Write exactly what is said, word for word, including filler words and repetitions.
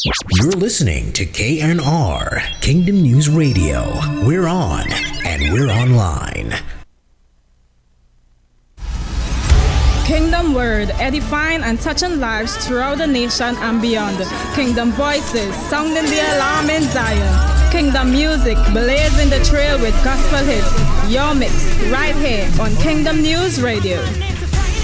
You're listening to K N R, Kingdom News Radio. We're on and we're online. Kingdom Word, edifying and touching lives throughout the nation and beyond. Kingdom Voices, sounding the alarm in Zion. Kingdom Music, blazing the trail with gospel hits. Your mix, right here on Kingdom News Radio.